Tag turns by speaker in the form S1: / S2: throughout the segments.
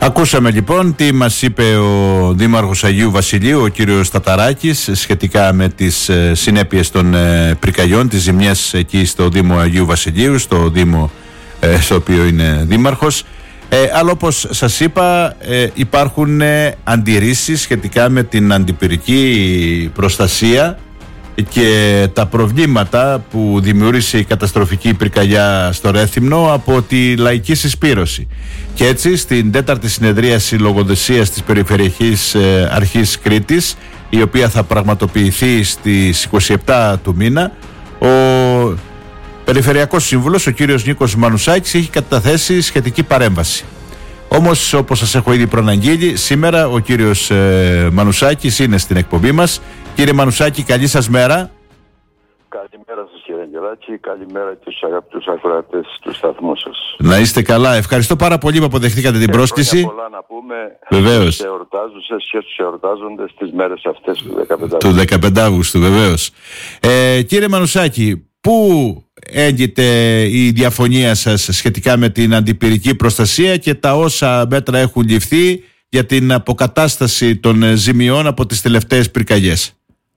S1: Ακούσαμε λοιπόν τι μας είπε ο Δήμαρχος Αγίου Βασιλείου, ο κύριος Ταταράκης, σχετικά με τις συνέπειες των πυρκαγιών, τις ζημιές εκεί στο Δήμο Αγίου Βασιλείου, στο Δήμο στο οποίο είναι δήμαρχος. Αλλά όπως σας είπα, υπάρχουν αντιρρήσεις σχετικά με την αντιπυρική προστασία και τα προβλήματα που δημιούργησε η καταστροφική πυρκαγιά στο Ρέθυμνο από τη λαϊκή συσπήρωση. Και έτσι στην τέταρτη συνεδρίαση λογοδοσίας της Περιφερειακής Αρχής Κρήτης, η οποία θα πραγματοποιηθεί στις 27 του μήνα, ο Περιφερειακός Σύμβουλος, ο κύριος Νίκος Μανουσάκης, έχει καταθέσει σχετική παρέμβαση. Όμως, όπως σας έχω ήδη προαναγγείλει, σήμερα ο κύριος Μανουσάκης είναι στην εκπομπή μας. Κύριε Μανουσάκη, καλή σας μέρα.
S2: Καλημέρα σας κύριε Αγγελάκη, καλημέρα και στους αγαπητούς ακροατές του σταθμού σας.
S1: Να είστε καλά, ευχαριστώ πάρα πολύ που αποδεχτήκατε την πρόσκληση.
S2: Χρόνια πολλά να πούμε.
S1: Βεβαίως.
S2: Στους εορτάζουσες και στους εορτάζοντες τις μέρες αυτές του 15
S1: Του 15 Αύγουστου, βεβαίως. Κύριε Μανουσάκη, πού έγκυται η διαφωνία σας σχετικά με την αντιπυρική προστασία και τα όσα μέτρα έχουν ληφθεί για την αποκατάσταση των ζημιών από τις τελευταίες πυρκαγιές?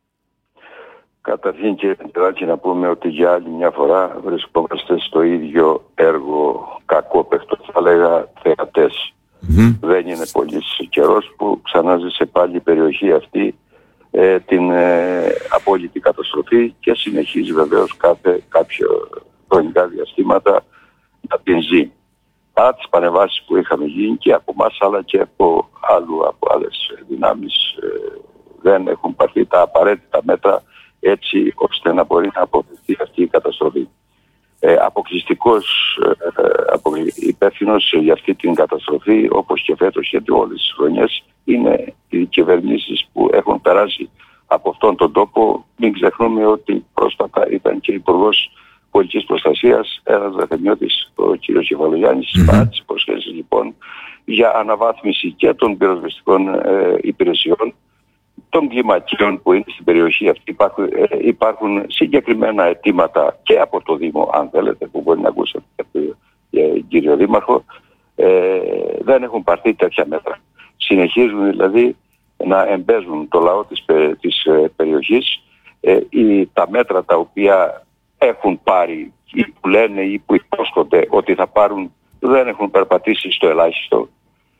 S2: Καταρχήν κύριε Αγγελάκη, να πούμε ότι για άλλη μια φορά βρισκόμαστε στο ίδιο έργο κακόπαιχτο, θα λέγα θεατές. Δεν είναι πολύ καιρός που ξανάζησε πάλι η περιοχή αυτή την απόλυτη καταστροφή και συνεχίζει βεβαίως κάποιο χρονικά διαστήματα να την ζει. Παρά τις παρεμβάσεις που είχαμε γίνει και από εμάς αλλά και από άλλες δυνάμεις, δεν έχουν πάρθει τα απαραίτητα μέτρα έτσι ώστε να μπορεί να αποφευθεί αυτή η καταστροφή. Αποκλειστικός υπεύθυνος για αυτή την καταστροφή, όπως και φέτος και όλες τις χρονιές, είναι οι κυβερνήσεις που έχουν περάσει από αυτόν τον τόπο. Μην ξεχνούμε ότι πρόσφατα ήταν και Υπουργός Πολιτικής Προστασίας, ένας Ρεθεμιώτης, ο κ. Κεφαλογιάννης, παρά τις υποσχέσεις λοιπόν για αναβάθμιση και των πυροσβεστικών υπηρεσιών, των κλιματικών που είναι στην περιοχή αυτή. Υπάρχουν συγκεκριμένα αιτήματα και από το Δήμο, αν θέλετε, που μπορεί να ακούσετε από τον κύριο Δήμαρχο. Δεν έχουν πάρθει τέτοια μέτρα. Συνεχίζουν δηλαδή να εμπέζουν το λαό της περιοχής. Τα μέτρα τα οποία έχουν πάρει ή που λένε ή που υπόσχονται ότι θα πάρουν δεν έχουν περπατήσει στο ελάχιστο.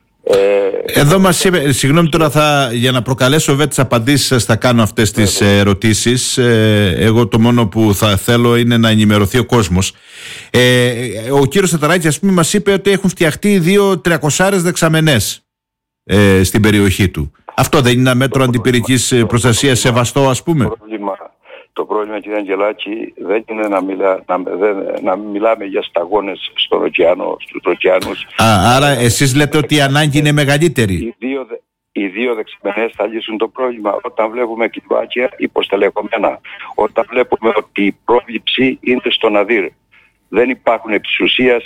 S1: Εδώ μας είπε, συγγνώμη τώρα, για να προκαλέσω τις απαντήσεις σας θα κάνω αυτές τις ερωτήσεις. Εγώ το μόνο που θα θέλω είναι να ενημερωθεί ο κόσμος. Ο κύριος Ταταράκης, ας πούμε, μας είπε ότι έχουν φτιαχτεί 200-300 δεξαμενές στην περιοχή του. Αυτό δεν είναι ένα μέτρο αντιπυρικής προστασίας σεβαστό, ας πούμε?
S2: Το πρόβλημα, κύριε Αγγελάκη, δεν είναι να μιλάμε για σταγόνες στον ωκεανό, στους ωκεανούς.
S1: Άρα εσείς λέτε ότι η ανάγκη είναι μεγαλύτερη.
S2: Οι δύο δεξαμενές θα λύσουν το πρόβλημα. Όταν βλέπουμε κλιμάκια υποστελεχωμένα, όταν βλέπουμε ότι η πρόληψη είναι στον αδύρ, δεν υπάρχουν επί της ουσίας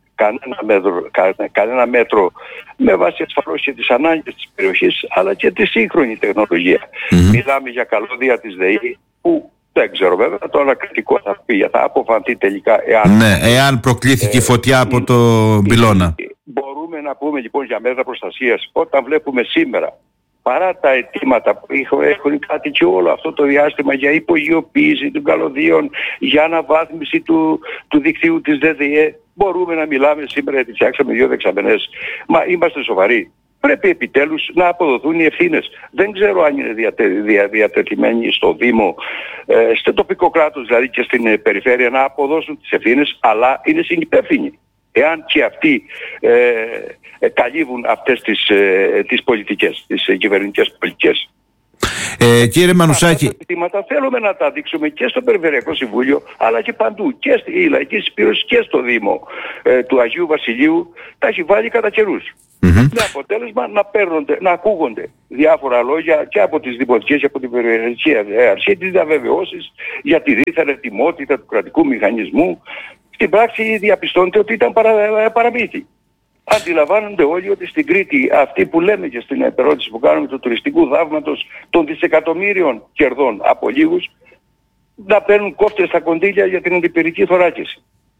S2: κανένα μέτρο με βάση ασφαλώς και τις ανάγκες της περιοχής αλλά και τη σύγχρονη τεχνολογία. Μιλάμε για καλώδια της ΔΕΗ που δεν ξέρω βέβαια, το ανακριτικό θα αποφανθεί τελικά
S1: εάν προκλήθηκε φωτιά από το πυλώνα.
S2: Μπορούμε να πούμε λοιπόν για μέτρα προστασίας όταν βλέπουμε σήμερα, παρά τα αιτήματα που έχουν κάτι και όλο αυτό το διάστημα για υπογειοποίηση των καλωδίων, για αναβάθμιση του δικτύου της ΔΔΕ, μπορούμε να μιλάμε σήμερα γιατί φτιάξαμε 2 δεξαμενές. Μα είμαστε σοβαροί. Πρέπει επιτέλους να αποδοθούν οι ευθύνες. Δεν ξέρω αν είναι διατεθειμένοι στο Δήμο, στο τοπικό κράτος δηλαδή και στην περιφέρεια να αποδώσουν τις ευθύνες, αλλά είναι συνυπεύθυνοι. Εάν και αυτοί καλύβουν αυτές τις πολιτικές, τις κυβερνητικές πολιτικές.
S1: Κύριε Μανουσάκη,
S2: αυτά τα ζητήματα θέλουμε να τα δείξουμε και στο Περιφερειακό Συμβούλιο αλλά και παντού και στη Λαϊκή Συσπήρωση και στο Δήμο του Αγίου Βασιλείου. Τα έχει βάλει κατά καιρούς. Με αποτέλεσμα να ακούγονται διάφορα λόγια και από τις δημοτικές και από την Περιφερειακή Αρχή, τις διαβεβαιώσεις για τη δίθεν ετοιμότητα του κρατικού μηχανισμού. Στην πράξη διαπιστώνεται ότι ήταν παραμύθι. Αντιλαμβάνονται όλοι ότι στην Κρήτη, αυτή που λέμε και στην επερώτηση που κάνουμε του τουριστικού θαύματος των δισεκατομμύριων κερδών από λίγους, να παίρνουν κόφτες στα κονδύλια για την αντιπυρική θωράκιση.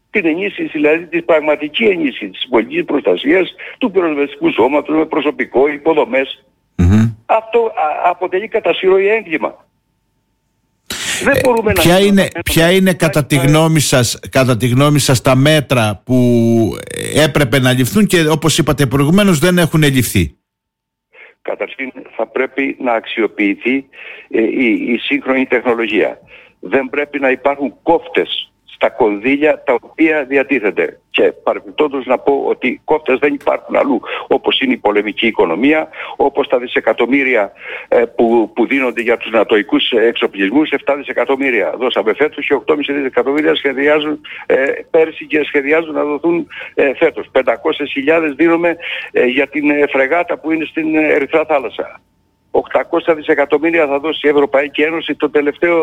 S2: την ενίσχυση, δηλαδή τη πραγματική ενίσχυση της πολιτικής προστασίας, του πυροσβεστικού σώματος με προσωπικό, υποδομές. Αυτό αποτελεί κατά συρροή έγκλημα. Δεν μπορούμε
S1: ποια είναι κατά τη γνώμη σας τα μέτρα που έπρεπε να ληφθούν και όπως είπατε προηγουμένως δεν έχουν ληφθεί?
S2: Καταρχήν θα πρέπει να αξιοποιηθεί η σύγχρονη τεχνολογία. Δεν πρέπει να υπάρχουν κόφτες στα κονδύλια τα οποία διατίθενται. Και παρεμπιπτόντως να πω ότι κόφτες δεν υπάρχουν αλλού, όπως είναι η πολεμική οικονομία, όπως τα δισεκατομμύρια που δίνονται για τους νατοικούς εξοπλισμούς, 7 δισεκατομμύρια δώσαμε φέτος και 8,5 δισεκατομμύρια σχεδιάζουν πέρσι και σχεδιάζουν να δοθούν φέτος. 500.000 δίνουμε για την φρεγάτα που είναι στην Ερυθρά Θάλασσα. 800 δισεκατομμύρια θα δώσει η Ευρωπαϊκή Ένωση το τελευταίο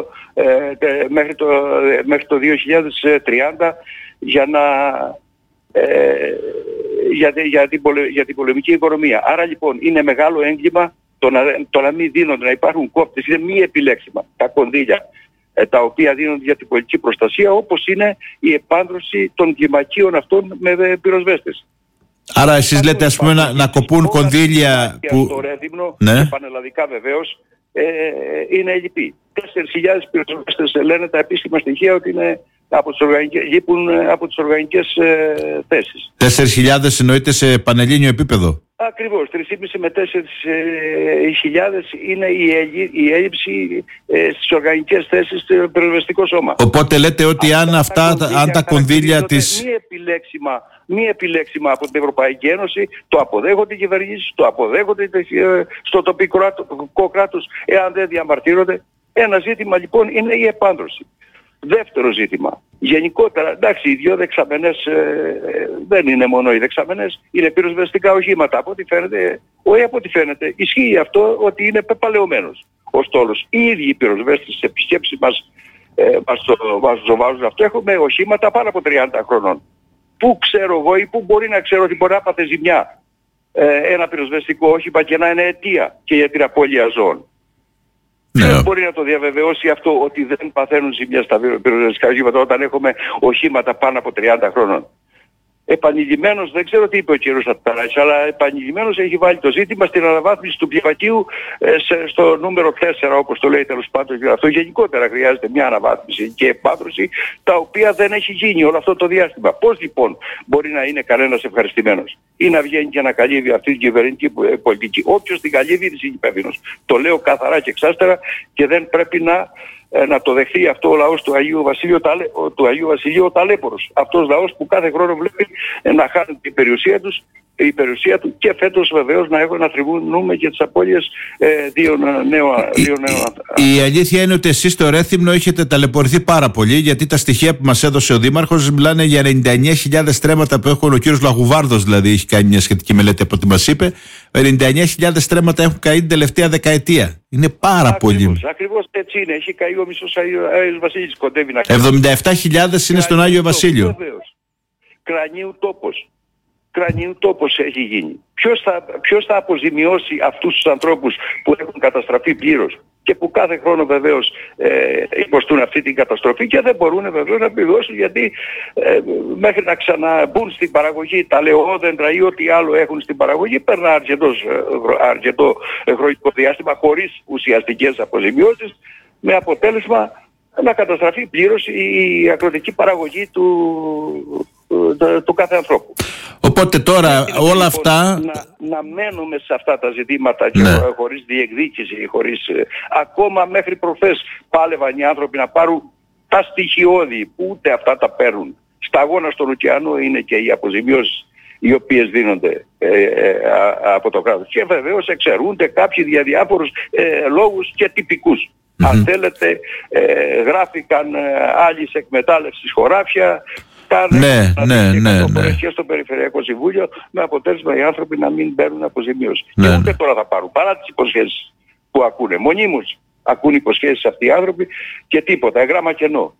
S2: μέχρι το 2030 για την πολεμική οικονομία. Άρα λοιπόν είναι μεγάλο έγκλημα το να μην δίνονται, να υπάρχουν κόφτες. Είναι μη επιλέξιμα τα κονδύλια τα οποία δίνονται για την πολιτική προστασία, όπως είναι η επάντρωση των κλιμακίων αυτών με πυροσβέστες.
S1: Άρα εσείς λέτε ας πούμε να κοπούν κονδύλια που...
S2: Στο Ρέδυμνο, και πανελλαδικά βεβαίως, είναι ελλειπή. 4.000 πυροσβέστες λένε τα επίσημα στοιχεία ότι είναι λείπουν από τις οργανικές θέσεις.
S1: 4.000 εννοείται σε πανελλήνιο επίπεδο?
S2: Ακριβώς, 3.500 με 4.000 είναι η έλλειψη στις οργανικές θέσεις στο πυροσβεστικό σώμα.
S1: Οπότε λέτε ότι αν τα κονδύλια της...
S2: Μη επιλέξιμα από την Ευρωπαϊκή Ένωση, το αποδέχονται οι κυβερνήσεις, το αποδέχονται στο τοπικό κράτος, εάν δεν διαμαρτύρονται. Ένα ζήτημα λοιπόν είναι η επάντρωση. Δεύτερο ζήτημα. Γενικότερα, εντάξει, οι δύο δεξαμενές δεν είναι μόνο οι δεξαμενές, είναι πυροσβεστικά οχήματα. Από ό,τι φαίνεται, ισχύει αυτό ότι είναι πεπαλαιωμένος ο στόλος. Οι ίδιοι οι πυροσβέστες στις επισκέψεις μας το βάζουν αυτό. Έχουμε οχήματα πάνω από 30 χρονών. Πού ξέρω εγώ ή πού μπορεί να ξέρω ότι μπορεί να πάθει ζημιά ένα πυροσβεστικό όχημα και να είναι αιτία και για την απώλεια ζώων? Ποιος μπορεί να το διαβεβαιώσει αυτό, ότι δεν παθαίνουν ζημιά στα πυροσβεστικά οχήματα όταν έχουμε οχήματα πάνω από 30 χρόνων? Επανειλημμένος, δεν ξέρω τι είπε ο κύριος Σταταράκης, αλλά επανειλημμένος έχει βάλει το ζήτημα στην αναβάθμιση του πιβατίου στο νούμερο 4, όπως το λέει τέλος πάντων. Αυτό γενικότερα χρειάζεται μια αναβάθμιση και επάντρωση, τα οποία δεν έχει γίνει όλο αυτό το διάστημα. Πώς λοιπόν μπορεί να είναι κανένας ευχαριστημένος ή να βγαίνει και να καλύβει αυτή την κυβερνητική πολιτική? Όποιος την καλύβει είναι υπεύθυνος. Το λέω καθαρά και εξάστερα και δεν πρέπει να το δεχθεί αυτό ο λαός του Αγίου Βασιλείου ο ταλέπορος. Αυτός ο λαός που κάθε χρόνο βλέπει να χάνει την περιουσία του και φέτος βεβαίως να θρυμβούμε και τις απώλειες δύο νέων.
S1: Η αλήθεια είναι ότι εσείς στο Ρέθυμνο έχετε ταλαιπωρηθεί πάρα πολύ, γιατί τα στοιχεία που μας έδωσε ο Δήμαρχος μιλάνε για 99.000 στρέμματα που έχουν, ο κύριος Λαγουβάρδος δηλαδή έχει κάνει μια σχετική μελέτη από ό,τι μας είπε. 99.000 στρέμματα έχουν καεί την τελευταία δεκαετία. Είναι πάρα πολύ.
S2: Ακριβώς έτσι είναι. Έχει καεί ο μισός Άγιος Βασίλης, κοντεύει να καεί.
S1: 77.000 είναι στον Άγιο Βασίλειο.
S2: Κρανίου τόπος έχει γίνει. Ποιος θα αποζημιώσει αυτούς τους ανθρώπους που έχουν καταστραφεί πλήρως και που κάθε χρόνο βεβαίως υποστούν αυτή την καταστροφή και δεν μπορούν βεβαίως να επιδώσουν, γιατί μέχρι να ξαναμπούν στην παραγωγή τα λεωόδεντρα ή ό,τι άλλο έχουν στην παραγωγή περνά αρκετό χρονικό διάστημα χωρίς ουσιαστικές αποζημιώσεις, με αποτέλεσμα να καταστραφεί πλήρως η αγροτική παραγωγή του κάθε ανθρώπου.
S1: Οπότε τώρα όλα αυτά...
S2: Να μένουμε σε αυτά τα ζητήματα και χωρίς διεκδίκηση, ακόμα μέχρι προχθές πάλευαν οι άνθρωποι να πάρουν τα στοιχειώδη, που ούτε αυτά τα παίρνουν. Σταγόνα στον ωκεανό είναι και οι αποζημιώσεις οι οποίες δίνονται από το κράτος. Και βεβαίως εξαιρούνται κάποιοι για διάφορους λόγους και τυπικούς. Αν θέλετε, γράφηκαν άλλοι σε εκμετάλλευση χωράφια, και στο Περιφερειακό Συμβούλιο, με αποτέλεσμα οι άνθρωποι να μην παίρνουν αποζημίωση. Και ούτε τώρα θα πάρουν, παρά τις υποσχέσεις που ακούνε. Μονίμως ακούν υποσχέσεις αυτοί οι άνθρωποι και τίποτα, γράμμα κενό.